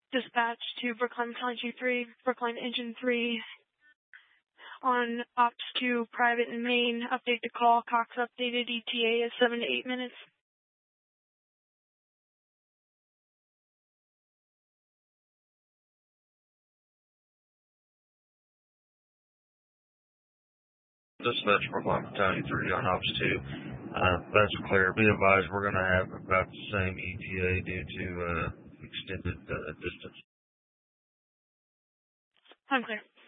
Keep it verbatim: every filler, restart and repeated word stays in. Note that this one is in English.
Dispatch to Brookline County three, Brookline Engine three, on Ops two, private and main, update the call. Cox updated E T A is seven to eight minutes. Dispatch Brookline County three on Ops two. Uh, that's clear. Be advised, we're going to have about the same E T A due to uh, extended uh, distance. I'm clear.